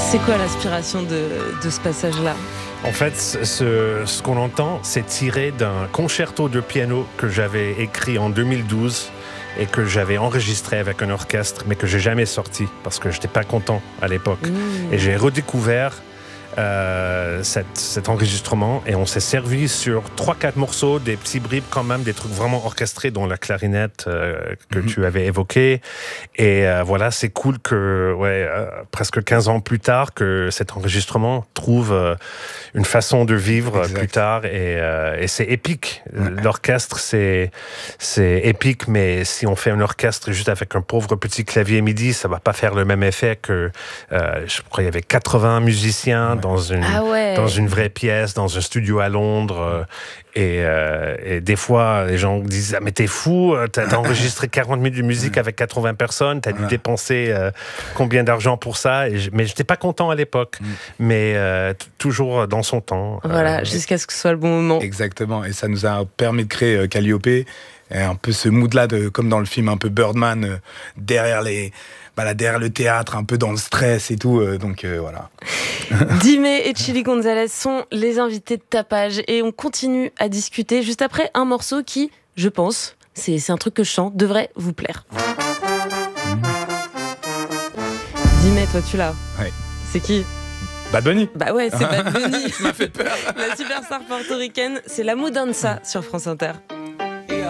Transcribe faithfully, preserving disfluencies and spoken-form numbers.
C'est quoi l'inspiration de, de ce passage-là ? En fait, ce, ce qu'on entend, c'est tiré d'un concerto de piano que j'avais écrit en deux mille douze et que j'avais enregistré avec un orchestre, mais que j'ai jamais sorti parce que j'étais pas content à l'époque. Mmh. Et j'ai redécouvert euh, cette, cet enregistrement et on s'est servi sur trois quatre morceaux, des petits bribes quand même, des trucs vraiment orchestrés, dont la clarinette euh, que mmh. tu avais évoqué. Et euh, voilà, c'est cool que ouais, euh, presque quinze ans plus tard, que cet enregistrement trouve euh, une façon de vivre exact. Plus tard et, euh, et c'est épique. Ouais. L'orchestre, c'est, c'est épique, mais si on fait un orchestre juste avec un pauvre petit clavier MIDI, ça va pas faire le même effet que, euh, je crois qu'il y avait quatre-vingts musiciens ouais. dans une, ah ouais. dans une vraie pièce, dans un studio à Londres. Euh, et, euh, et des fois, les gens disent « Ah, mais t'es fou, t'as, t'as enregistré quarante minutes de musique avec quatre-vingts personnes, t'as dû voilà. dépenser euh, combien d'argent pour ça ?» et je, Mais j'étais pas content à l'époque, mm. mais euh, t- toujours dans son temps. Voilà, euh, jusqu'à ce que ce soit le bon moment. Exactement, et ça nous a permis de créer euh, Calliope, et un peu ce mood-là, de, comme dans le film un peu Birdman, euh, derrière les... Bah là, derrière le théâtre, un peu dans le stress et tout, euh, donc euh, voilà. Dimé et Chili Gonzalez sont les invités de Tapage et on continue à discuter juste après un morceau qui, je pense, c'est, c'est un truc que je chante, devrait vous plaire. Mmh. Dimé, toi tu l'as. Ouais. C'est qui ? Bad Bunny. Bah ouais, c'est Bad Bunny. Ça m'a fait peur. La superstar portoricaine, c'est la Mudanza sur France Inter.